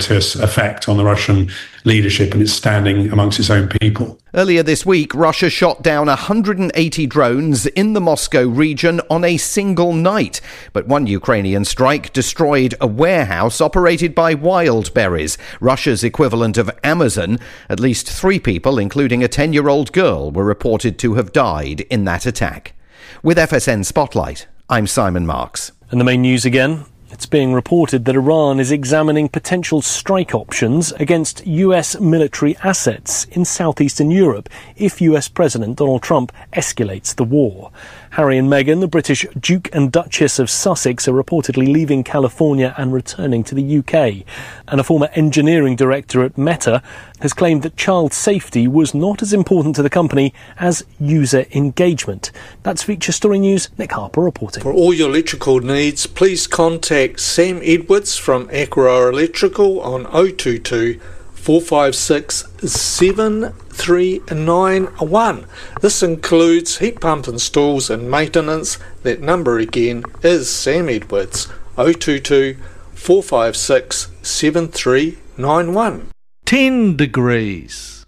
deleterious effect on the Russian leadership and its standing amongst its own people. Earlier this week, Russia shot down 180 drones in the Moscow region on a single night. But one Ukrainian strike destroyed a warehouse operated by Wildberries, Russia's equivalent of Amazon. At least 3 people, including a 10-year-old girl, were reported to have died in that attack. With FSN Spotlight, I'm Simon Marks. And the main news again. It's being reported that Iran is examining potential strike options against US military assets in southeastern Europe if US President Donald Trump escalates the war. Harry and Meghan, the British Duke and Duchess of Sussex, are reportedly leaving California and returning to the UK. And a former engineering director at Meta has claimed that child safety was not as important to the company as user engagement. That's Feature Story News. Nick Harper reporting. For all your electrical needs, please contact Sam Edwards from Aquaroa Electrical on 022 456 7391. This includes heat pump installs and maintenance. That number again is Sam Edwards, 022 456 7391. 10 degrees.